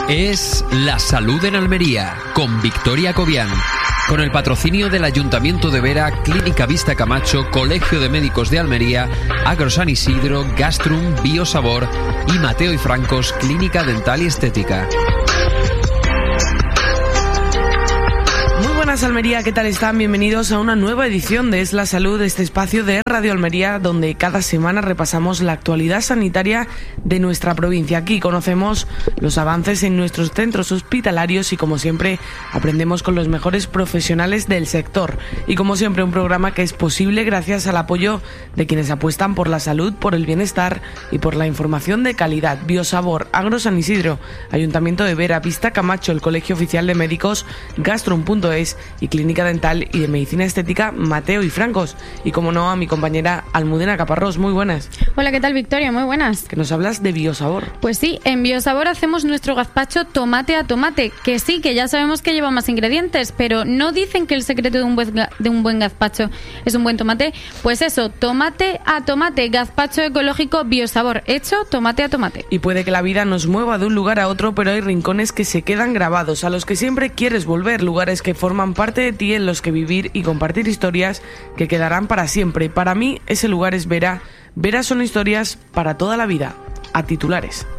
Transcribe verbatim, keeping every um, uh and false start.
Es La Salud en Almería, con Victoria Cobian. Con el patrocinio del Ayuntamiento de Vera, Clínica Vista Camacho, Colegio de Médicos de Almería, Agro San Isidro, Gastrum, Biosabor y Mateo y Francos, Clínica Dental y Estética. Buenas Almería, ¿qué tal están? Bienvenidos a una nueva edición de Es la Salud, este espacio de Radio Almería donde cada semana repasamos la actualidad sanitaria de nuestra provincia. Aquí conocemos los avances en nuestros centros hospitalarios y como siempre aprendemos con los mejores profesionales del sector. Y como siempre un programa que es posible gracias al apoyo de quienes apuestan por la salud, por el bienestar y por la información de calidad. Biosabor, Agro San Isidro, Ayuntamiento de Vera, Vista Camacho, el Colegio Oficial de Médicos, Gastrum punto es y Clínica Dental y de Medicina Estética Mateo y Francos. Y como no, a mi compañera Almudena Caparrós. Muy buenas. Hola, ¿qué tal, Victoria? Muy buenas. Que nos hablas de Biosabor. Pues sí, en Biosabor hacemos nuestro gazpacho tomate a tomate, que sí, que ya sabemos que lleva más ingredientes, pero no dicen que el secreto de un buen, de un buen gazpacho es un buen tomate. Pues eso, tomate a tomate, gazpacho ecológico Biosabor, hecho tomate a tomate. Y puede que la vida nos mueva de un lugar a otro, pero hay rincones que se quedan grabados, a los que siempre quieres volver, lugares que forman parte de ti en los que vivir y compartir historias que quedarán para siempre. Para mí ese lugar es Vera. Vera son historias para toda la vida. A titulares.